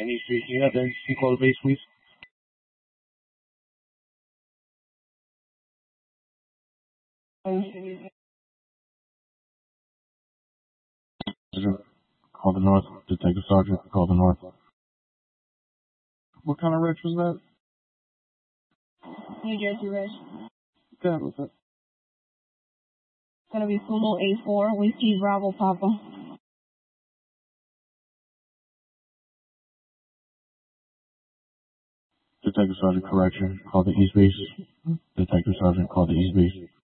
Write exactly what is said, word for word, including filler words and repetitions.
Any street, can you have the N C call the base, please? Call the North. Detective Sergeant, call the North. What kind of wrench was that? New Jersey Red. That was it. It's gonna be Fumo A four, Whiskey Bravo Papa. Detective Sergeant, correction. Call the East Base. Detective Sergeant, call the East Base.